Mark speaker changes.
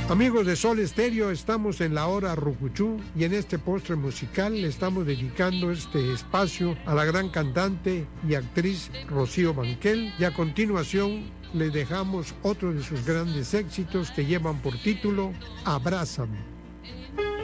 Speaker 1: Amigos de Sol Estéreo, estamos en la hora Rucuchú y en este postre musical le estamos dedicando este espacio a la gran cantante y actriz Rocío Banquel, y a continuación le dejamos otro de sus grandes éxitos que llevan por título Abrázame.